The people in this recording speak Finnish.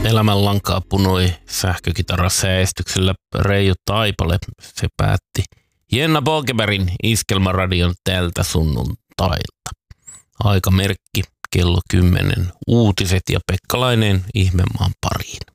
Elämänlankaa punoi sähkökitarasäästyksellä Reijo Taipale. Se päätti Jenna Bogebergin Iskelmäradion tältä sunnuntailta. Aikamerkki kello 10 uutiset ja Pekka Laineen Ihmemaan pariin.